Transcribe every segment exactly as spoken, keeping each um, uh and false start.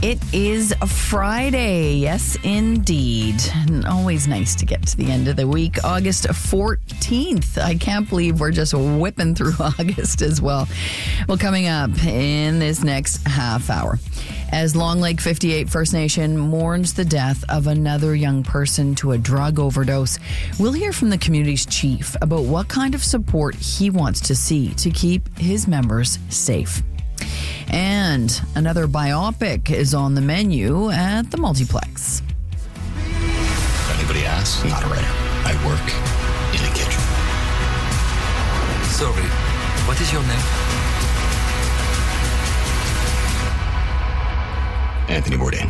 It is a Friday. Yes, indeed. And always nice to get to the end of the week. August fourteenth. I can't believe we're just whipping through August as well. Well, coming up in this next half hour, as Long Lake fifty-eight First Nation mourns the death of another young person to a drug overdose, we'll hear from the community's chief about what kind of support he wants to see to keep his members safe. And another biopic is on the menu at the multiplex. If anybody asks, not a writer. I work in a kitchen. Sorry, what is your name? Anthony Bourdain.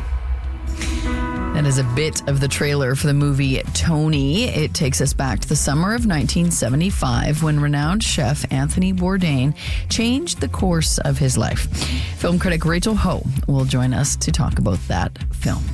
That is a bit of the trailer for the movie Tony. It takes us back to the summer of nineteen seventy-five when renowned chef Anthony Bourdain changed the course of his life. Film critic Rachel Ho will join us to talk about that film.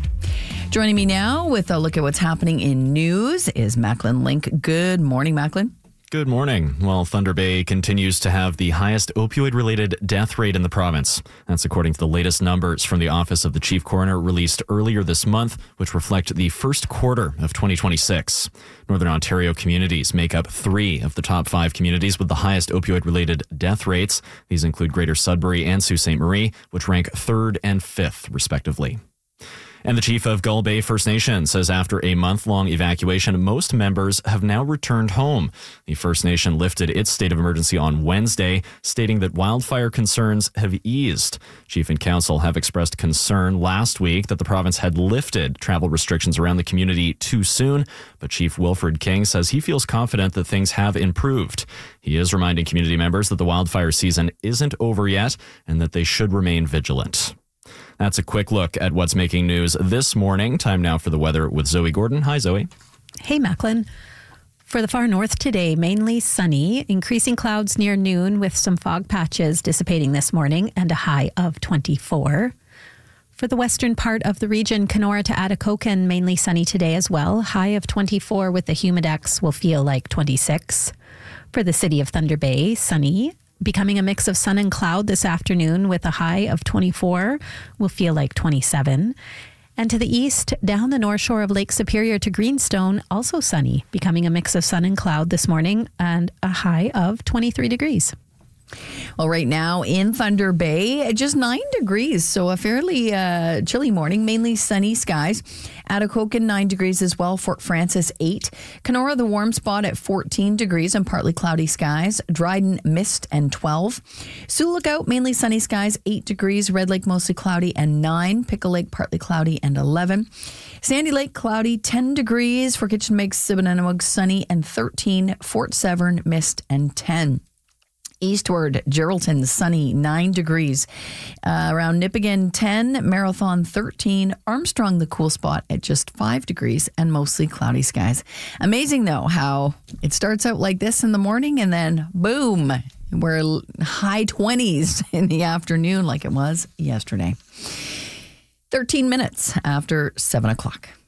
Joining me now with a look at what's happening in news is Macklin Link. Good morning, Macklin. Good morning. Well, Thunder Bay continues to have the highest opioid-related death rate in the province. That's according to the latest numbers from the Office of the Chief Coroner released earlier this month, which reflect the first quarter of twenty twenty-six. Northern Ontario communities make up three of the top five communities with the highest opioid-related death rates. These include Greater Sudbury and Sault Ste. Marie, which rank third and fifth, respectively. And the chief of Gull Bay First Nation says after a month-long evacuation, most members have now returned home. The First Nation lifted its state of emergency on Wednesday, stating that wildfire concerns have eased. Chief and council have expressed concern last week that the province had lifted travel restrictions around the community too soon, but Chief Wilfred King says he feels confident that things have improved. He is reminding community members that the wildfire season isn't over yet and that they should remain vigilant. That's a quick look at what's making news this morning. Time now for the weather with Zoe Gordon. Hi, Zoe. Hey, Macklin. For the far north today, mainly sunny, increasing clouds near noon with some fog patches dissipating this morning and a high of twenty-four. For the western part of the region, Kenora to Atikokan, mainly sunny today as well. High of twenty-four with the humidex will feel like twenty-six. For the city of Thunder Bay, sunny. Becoming a mix of sun and cloud this afternoon with a high of twenty-four, will feel like twenty-seven. And to the east, down the north shore of Lake Superior to Greenstone, also sunny, becoming a mix of sun and cloud this morning and a high of twenty-three degrees. Well, right now in Thunder Bay, just nine degrees, so a fairly uh, chilly morning, mainly sunny skies. Atikokan, nine degrees as well. Fort Frances, eight. Kenora, the warm spot at fourteen degrees and partly cloudy skies. Dryden, mist and twelve. Sioux Lookout, mainly sunny skies, eight degrees. Red Lake, mostly cloudy and nine. Pickle Lake, partly cloudy and eleven. Sandy Lake, cloudy, ten degrees. For Kitchen Lakes, Sibonenewig, sunny and thirteen. Fort Severn, mist and ten. Eastward, Geraldton, sunny, nine degrees. Uh, around Nipigon, ten. Marathon, thirteen. Armstrong, the cool spot at just five degrees and mostly cloudy skies. Amazing, though, how it starts out like this in the morning and then boom, we're high twenties in the afternoon like it was yesterday. thirteen minutes after seven o'clock.